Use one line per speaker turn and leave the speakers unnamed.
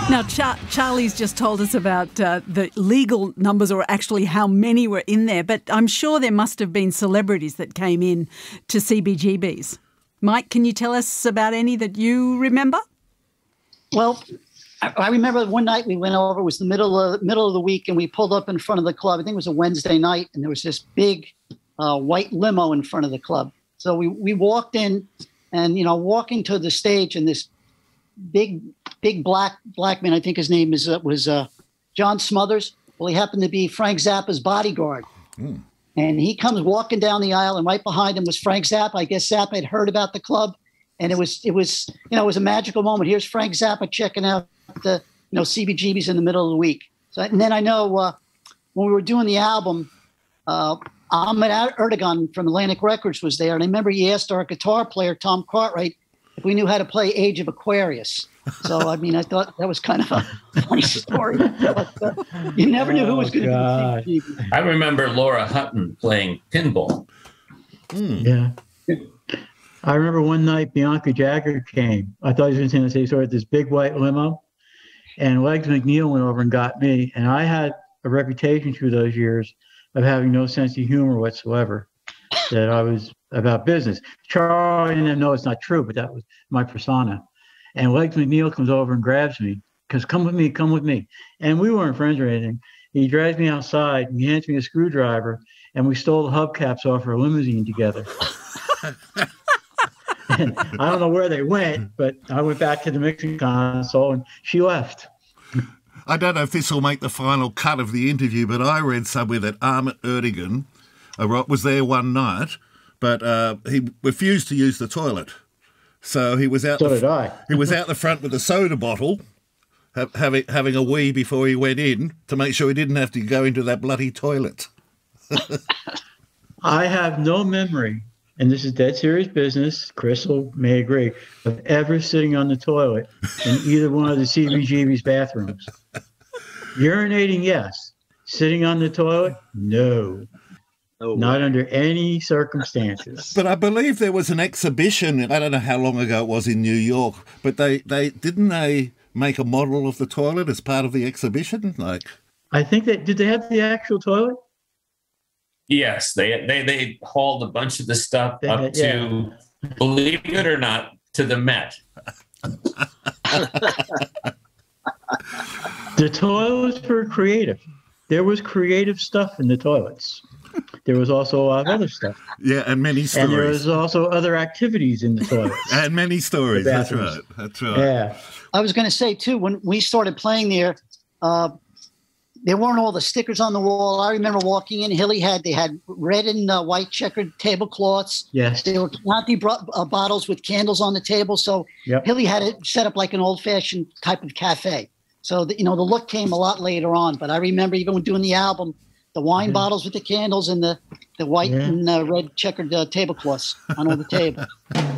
Now, Charlie's just told us about the legal numbers, or actually how many were in there, but I'm sure there must have been celebrities that came in to CBGB's. Mike, can you tell us about any that you remember?
Well, I remember one night we went over, it was the middle of the week, and we pulled up in front of the club. I think it was a Wednesday night, and there was this big white limo in front of the club. So we walked in, and, walking to the stage, and this big black man, I think his name was John Smothers. Well, he happened to be Frank Zappa's bodyguard. Mm. And he comes walking down the aisle, and right behind him was Frank Zappa. I guess Zappa had heard about the club, and it was a magical moment. Here's Frank Zappa checking out the CBGB's in the middle of the week. So, and then I know when we were doing the album, Ahmet Erdogan from Atlantic Records was there, and I remember he asked our guitar player Tom Cartwright if we knew how to play Age of Aquarius. So, I thought that was kind of a funny story. But, you never knew who was going to be the CBGB.
I remember Laura Hutton playing pinball.
Mm. Yeah. I remember one night Bianca Jagger came. I thought he was going to say, sort of this big white limo. And Legs McNeil went over and got me. And I had a reputation through those years of having no sense of humor whatsoever, that I was about business. Charlie and them know it's not true, but that was my persona. And Legs McNeil comes over and grabs me, because come with me. And we weren't friends or anything. He drags me outside, and he hands me a screwdriver, and we stole the hubcaps off her limousine together. And I don't know where they went, but I went back to the mixing console, and she left.
I don't know if this will make the final cut of the interview, but I read somewhere that Ahmet Erdogan was there one night, but he refused to use the toilet. So he was out.
So did I.
He was out the front with a soda bottle, having a wee before he went in, to make sure he didn't have to go into that bloody toilet.
I have no memory, and this is dead serious business, Crystal may agree, of ever sitting on the toilet in either one of the CBGB's bathrooms. Urinating, yes. Sitting on the toilet, no. Oh, not under any circumstances.
But I believe there was an exhibition, I don't know how long ago it was, in New York, but they make a model of the toilet as part of the exhibition?
I think did they have the actual toilet?
Yes, they hauled a bunch of the stuff up to, believe it or not, to the Met.
The toilets were creative. There was creative stuff in the toilets. There was also a lot of other stuff.
Yeah, and many stories.
And there was also other activities in the toilets.
And many stories. That's right.
Yeah.
I was going to say, too, when we started playing there, there weren't all the stickers on the wall. I remember walking in. They had red and white checkered tablecloths.
Yes.
There were Chianti bottles with candles on the table. So Hilly had it set up like an old-fashioned type of cafe. So the look came a lot later on. But I remember even when doing the album, the wine bottles with the candles and the white and red checkered tablecloths on all the table.